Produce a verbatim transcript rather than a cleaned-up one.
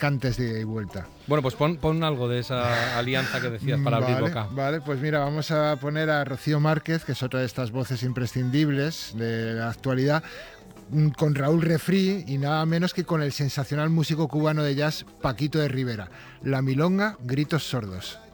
cantes de ida y vuelta. Bueno, pues pon, pon algo de esa alianza que decías para vale, abrir boca. Vale, pues mira, vamos a poner a Rocío Márquez, que es otra de estas voces imprescindibles de la actualidad, con Raúl Refrí y nada menos que con el sensacional músico cubano de jazz Paquito de Rivera. La milonga, Gritos Sordos.